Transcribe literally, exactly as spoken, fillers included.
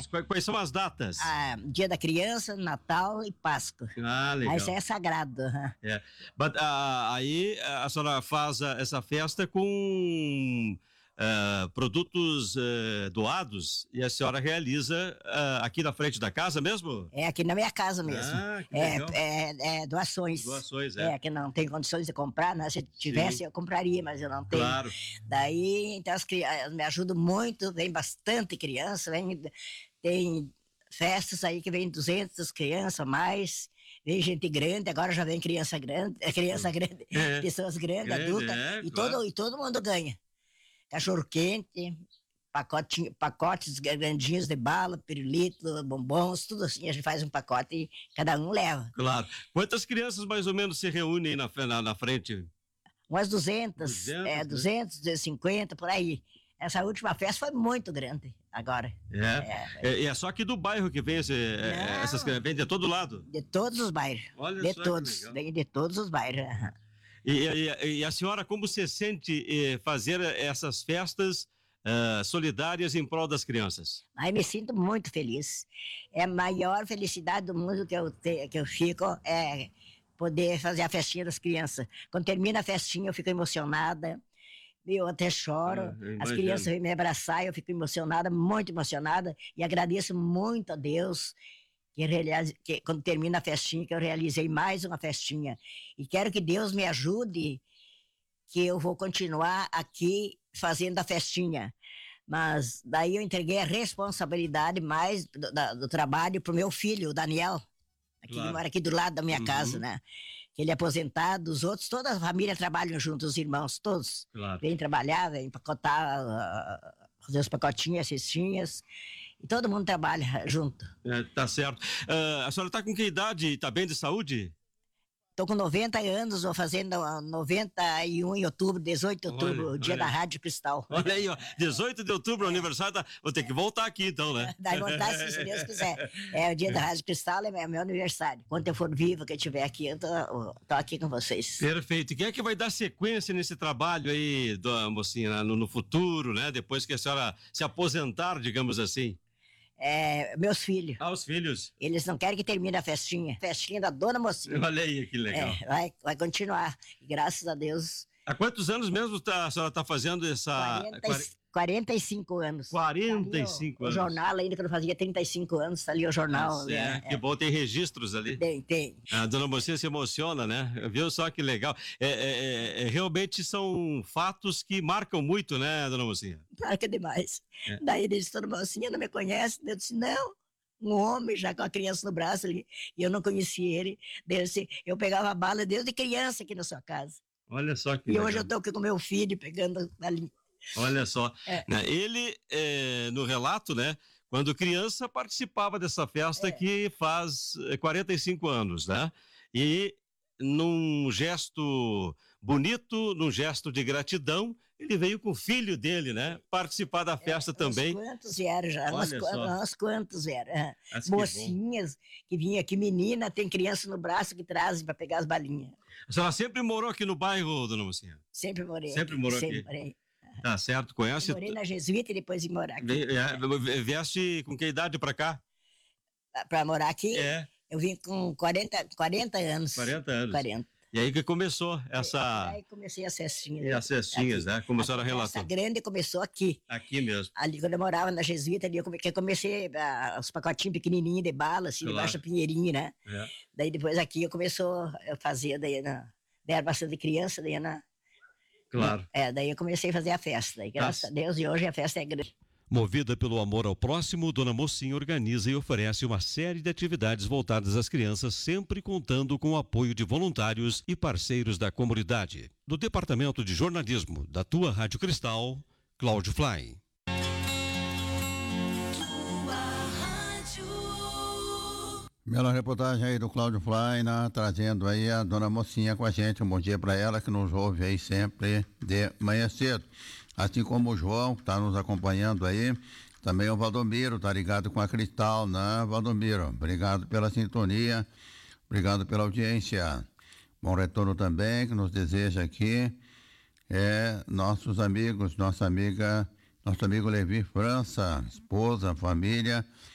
Quais, quais são as datas? Ah, Dia da Criança, Natal e Páscoa. Ah, legal. Aí isso é sagrado. Uhum. É. But, uh, aí a senhora faz a, essa festa com uh, produtos uh, doados e a senhora realiza uh, aqui na frente da casa mesmo? É aqui na minha casa mesmo. Ah, que é, legal. É, é doações. Doações, é. É, que não tem condições de comprar, né? Se tivesse, sim, eu compraria, mas eu não tenho. Claro. Daí, então, as crianças me ajudam muito, vem bastante criança, vem, tem festas aí que vem duzentas crianças a mais, vem gente grande, agora já vem criança grande, criança grande, é. pessoas grandes, grande, adultas, é, e, claro. todo, e todo mundo ganha. Cachorro quente, pacote, pacotes grandinhos de bala, pirulito, bombons, tudo assim, a gente faz um pacote e cada um leva. Claro. Quantas crianças mais ou menos se reúnem na, na, na frente? Umas duzentas, duzentas, é, duzentas, duzentas e cinquenta, por aí. Essa última festa foi muito grande agora. É, é, é, é só aqui do bairro que vem esse, é, essas crianças, vem de todo lado? De todos os bairros. Olha de só todos, vem de todos os bairros. E, e, e a senhora, como se sente eh, fazer essas festas uh, solidárias em prol das crianças? Aí me sinto muito feliz. É a maior felicidade do mundo que eu, te, que eu fico, é poder fazer a festinha das crianças. Quando termina a festinha, eu fico emocionada. Eu até choro, ah, as crianças vêm me abraçar, eu fico emocionada, muito emocionada, e agradeço muito a Deus que, realize, que quando termina a festinha, que eu realizei mais uma festinha. E quero que Deus me ajude, que eu vou continuar aqui fazendo a festinha. Mas daí eu entreguei a responsabilidade mais do, da, do trabalho para o meu filho, o Daniel, que claro. mora aqui do lado da minha uhum. casa, né? Que ele é aposentado, os outros, toda a família trabalham juntos, os irmãos, todos. Claro. Vêm trabalhar, vêm empacotar, uh, fazer os pacotinhos, as cestinhas, e todo mundo trabalha junto. É, tá certo. Uh, a senhora tá com que idade? Tá bem de saúde? Tô com noventa anos, vou fazendo noventa e um em outubro, dezoito de outubro, olha, dia olha. da Rádio Cristal. Olha aí, ó, dezoito de outubro, é. aniversário da... Vou ter que voltar aqui então, né? Daí voltar se Deus quiser. É o dia da Rádio Cristal, é meu aniversário. Quando eu for vivo, que eu estiver aqui, eu tô, tô aqui com vocês. Perfeito. E quem é que vai dar sequência nesse trabalho aí, dona mocinha, no, no futuro, né? Depois que a senhora se aposentar, digamos assim? É, meus filhos. Ah, os filhos. Eles não querem que termine a festinha. Festinha da dona mocinha. Olha aí, que legal. É, vai, vai continuar. E graças a Deus. Há quantos anos mesmo tá, a senhora está fazendo essa... quarenta, quarenta e cinco anos. quarenta e cinco o, anos. O jornal ainda, que eu fazia trinta e cinco anos, tá ali o jornal. Nossa, é, é, que bom, tem registros ali. Tem, tem. A dona mocinha se emociona, né? Viu só que legal. É, é, é, realmente são fatos que marcam muito, né, dona mocinha? Marca demais. É. Daí ele disse, dona mocinha não me conhece? Eu disse, não. Um homem já com a criança no braço ali, e eu não conhecia ele. Daí ele disse, eu pegava a bala desde criança aqui na sua casa. Olha só que E legal. hoje eu tô aqui com meu filho pegando ali. Olha só, é. ele é, no relato, né, quando criança participava dessa festa é. que faz quarenta e cinco anos, né, e num gesto bonito, num gesto de gratidão, ele veio com o filho dele, né, participar da festa é, também. Uns quantos vieram já, uns, uns quantos vieram, mocinhas que, que vinham aqui, menina, tem criança no braço que trazem para pegar as balinhas. A senhora sempre morou aqui no bairro, dona mocinha? Sempre morei. Sempre aqui, morou sempre aqui? Morei. Tá certo, conhece? Eu morei na Jesuíta e depois vim morar aqui. É, vieste com que idade pra cá? Pra morar aqui? É. Eu vim com quarenta, quarenta anos. quarenta anos. quarenta. E aí que começou essa... Aí comecei as festinhas. E as festinhas, aqui. Né? Como a senhora relatou. Essa grande começou aqui. Aqui mesmo. Ali quando eu morava na Jesuíta, ali eu comecei, comecei uh, os pacotinhos pequenininhos de bala, assim, claro. Debaixo da pinheirinha, né? É. Daí depois aqui eu começou a fazer, daí na... Daí era bastante criança, daí na... Claro. É, daí eu comecei a fazer a festa, daí, graças ah. a Deus, e hoje a festa é grande. Movida pelo amor ao próximo, Dona Mocinha organiza e oferece uma série de atividades voltadas às crianças, sempre contando com o apoio de voluntários e parceiros da comunidade. Do Departamento de Jornalismo da tua Rádio Cristal, Cláudio Fly. Bela reportagem aí do Cláudio Fly, né, trazendo aí a Dona Mocinha com a gente. Um bom dia para ela que nos ouve aí sempre de manhã cedo. Assim como o João, que está nos acompanhando aí, também o Valdomiro, tá ligado com a Cristal, né, Valdomiro? Obrigado pela sintonia, obrigado pela audiência. Bom retorno também, que nos deseja aqui, é nossos amigos, nossa amiga, nosso amigo Levi França, esposa, família,